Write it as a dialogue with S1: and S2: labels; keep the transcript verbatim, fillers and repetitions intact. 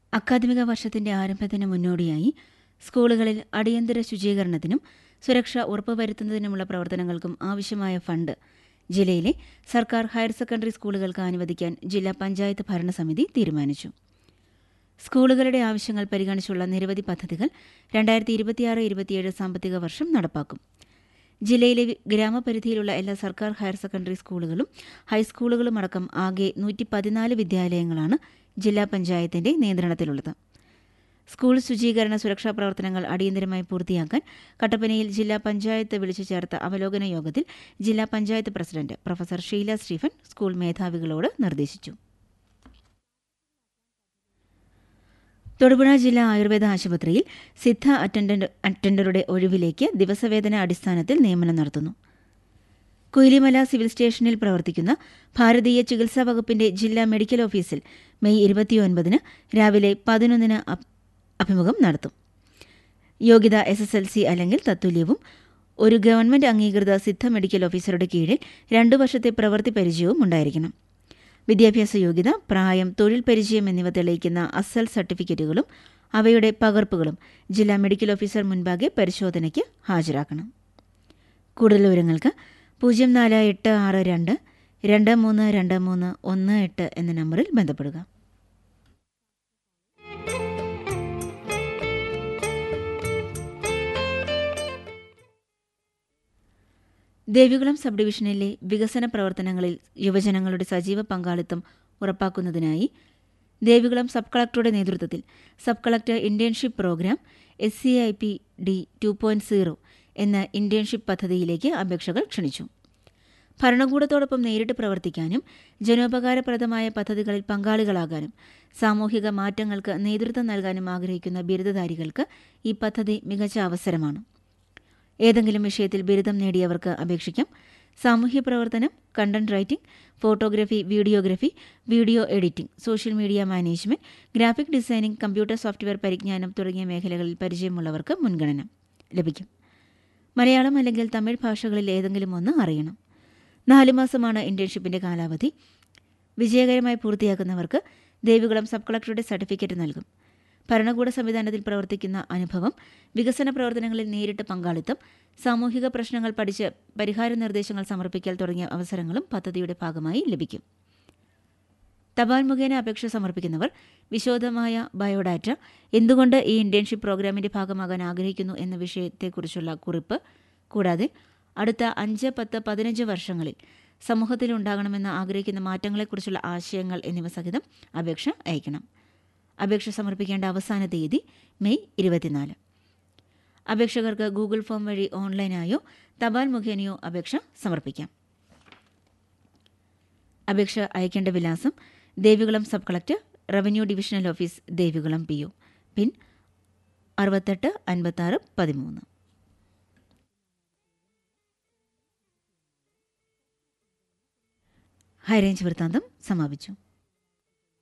S1: അക്കാദമിക വർഷത്തിന്റെ ആരംഭത്തിന് മുന്നോടിയായി സ്കൂളുകളിൽ അടിയന്തര ശുചീകരണത്തിനും സുരക്ഷ ഉറപ്പുവരുത്തുന്നതിനുമുള്ള പ്രവർത്തനങ്ങൾക്കും ആവശ്യമായ ഫണ്ട് ജില്ലയിലെ സർക്കാർ ഹയർ സെക്കൻഡറി സ്കൂളുകൾക്ക് അനുവദിക്കാൻ ജില്ലാ പഞ്ചായത്ത് ഭരണസമിതി തീരുമാനിച്ചു. സ്കൂളുകളുടെ ആവശ്യങ്ങൾ പരിഗണിച്ചുള്ള നിരവധി പദ്ധതികൾ രണ്ടായിരത്തി ഇരുപത്തിയാറ് ഇരുപത്തിയേഴ് സാമ്പത്തിക വർഷം നടപ്പാക്കും. ജില്ലയിലെ ഗ്രാമപരിധിയിലുള്ള എല്ലാ സർക്കാർ ഹയർ സെക്കൻഡറി സ്കൂളുകളും ഹൈസ്കൂളുകളും അടക്കം ആകെ നൂറ്റി പതിനാല് വിദ്യാലയങ്ങളാണ് ജില്ലാ പഞ്ചായത്തിന്റെ നിയന്ത്രണത്തിലുള്ളത്. സ്കൂൾ ശുചീകരണ സുരക്ഷാ പ്രവർത്തനങ്ങൾ അടിയന്തരമായി പൂർത്തിയാക്കാൻ കട്ടപ്പനയിൽ ജില്ലാ പഞ്ചായത്ത് വിളിച്ചു ചേർത്ത അവലോകന യോഗത്തിൽ ജില്ലാ panchayat president professor Sheela Stephen school മേധാവികളോട് നിർദ്ദേശിച്ചു. തൊടുപുഴ ജില്ലാ ആയുർവേദ ആശുപത്രിയിൽ സിദ്ധ അറ്റൻഡറുടെ ഒഴിവിലേക്ക് ദിവസവേതന അടിസ്ഥാനത്തിൽ നിയമനം നടത്തുന്നു. കുയിലിമല സിവിൽ സ്റ്റേഷനിൽ പ്രവർത്തിക്കുന്ന ഭാരതീയ ചികിത്സാ വകുപ്പിന്റെ ജില്ലാ മെഡിക്കൽ ഓഫീസിൽ മെയ് ഇരുപത്തിയൊൻപതിന് രാവിലെ പതിനൊന്നിന് അഭിമുഖം നടത്തും. യോഗ്യത എസ് എസ് എൽ സി അല്ലെങ്കിൽ തത്തുല്യവും ഒരു ഗവൺമെന്റ് അംഗീകൃത സിദ്ധ മെഡിക്കൽ ഓഫീസറുടെ കീഴിൽ രണ്ടു വർഷത്തെ പ്രവൃത്തി പരിചയവും ഉണ്ടായിരിക്കണം. വിദ്യാഭ്യാസ യോഗ്യത, പ്രായം, തൊഴിൽ പരിചയം എന്നിവ തെളിയിക്കുന്ന അസൽ സർട്ടിഫിക്കറ്റുകളും അവയുടെ പകർപ്പുകളും ജില്ലാ മെഡിക്കൽ ഓഫീസർ മുൻപാകെ പരിശോധനയ്ക്ക് ഹാജരാക്കണം. കൂടുതൽ വിവരങ്ങൾക്ക് പൂജ്യം നാല് എട്ട് ആറ് രണ്ട് രണ്ട് മൂന്ന് രണ്ട് മൂന്ന് ഒന്ന് എട്ട് എന്ന നമ്പറിൽ ബന്ധപ്പെടുക. ദേവികുളം സബ് ഡിവിഷനിലെ വികസന പ്രവർത്തനങ്ങളിൽ യുവജനങ്ങളുടെ സജീവ പങ്കാളിത്തം ഉറപ്പാക്കുന്നതിനായി ദേവികുളം സബ് കളക്ടറുടെ നേതൃത്വത്തിൽ sub collector internship programme S C I P D two point zero എന്ന ഇന്റേൺഷിപ്പ് പദ്ധതിയിലേക്ക് അപേക്ഷകൾ ക്ഷണിച്ചു. ഭരണകൂടത്തോടൊപ്പം നേരിട്ട് പ്രവർത്തിക്കാനും ജനോപകാരപ്രദമായ പദ്ധതികളിൽ പങ്കാളികളാകാനും സാമൂഹിക മാറ്റങ്ങൾക്ക് നേതൃത്വം നൽകാനും ആഗ്രഹിക്കുന്ന ബിരുദധാരികൾക്ക് ഈ പദ്ധതി മികച്ച അവസരമാണ്. ഏതെങ്കിലും വിഷയത്തിൽ ബിരുദം നേടിയവർക്ക് അപേക്ഷിക്കാം. സാമൂഹ്യ പ്രവർത്തനം, content writing, photography, videography, video editing, social media management, graphic designing, computer software പരിജ്ഞാനം തുടങ്ങിയ മേഖലകളിൽ പരിചയമുള്ളവർക്ക് മുൻഗണന ലഭിക്കും. മലയാളം അല്ലെങ്കിൽ തമിഴ് ഭാഷകളിൽ ഏതെങ്കിലും ഒന്ന് അറിയണം. നാലു മാസമാണ് ഇന്റേൺഷിപ്പിന്റെ കാലാവധി. വിജയകരമായി പൂർത്തിയാക്കുന്നവർക്ക് ദേവികുളം സബ് കളക്ടറുടെ സർട്ടിഫിക്കറ്റ് നൽകും. ഭരണകൂട സംവിധാനത്തിൽ പ്രവർത്തിക്കുന്ന അനുഭവം, വികസന പ്രവർത്തനങ്ങളിൽ നേരിട്ട് പങ്കാളിത്തം, സാമൂഹിക പ്രശ്നങ്ങൾ പഠിച്ച് പരിഹാര നിർദ്ദേശങ്ങൾ സമർപ്പിക്കൽ തുടങ്ങിയ അവസരങ്ങളും പദ്ധതിയുടെ ഭാഗമായി ലഭിക്കും. തപാൽ മുഖേന അപേക്ഷ സമർപ്പിക്കുന്നവർ വിശദമായ ബയോഡാറ്റ, എന്തുകൊണ്ട് ഈ ഇന്റേൺഷിപ്പ് പ്രോഗ്രാമിന്റെ ഭാഗമാകാൻ ആഗ്രഹിക്കുന്നു എന്ന വിഷയത്തെക്കുറിച്ചുള്ള കുറിപ്പ്, കൂടാതെ അടുത്ത അഞ്ച് പത്ത് പതിനഞ്ച് വർഷങ്ങളിൽ സമൂഹത്തിലുണ്ടാകണമെന്ന് ആഗ്രഹിക്കുന്ന മാറ്റങ്ങളെക്കുറിച്ചുള്ള ആശയങ്ങൾ എന്നിവ സഹിതം അപേക്ഷ അയക്കണം. അപേക്ഷ സമർപ്പിക്കേണ്ട അവസാന തീയതി മെയ് ഇരുപത്തിനാല്. അപേക്ഷകർക്ക് ഗൂഗിൾ ഫോം വഴി ഓൺലൈനായോ തപാൽ മുഖേനയോ അപേക്ഷ സമർപ്പിക്കാം. അപേക്ഷ അയക്കേണ്ട വിലാസം: Devikulam sub collector, revenue divisional office, Devikulam P O, പിൻ അറുപത്തെട്ട് അൻപത്താറ് പതിമൂന്ന്. ഹൈറേഞ്ച് വൃത്താന്തം സമാപിച്ചു.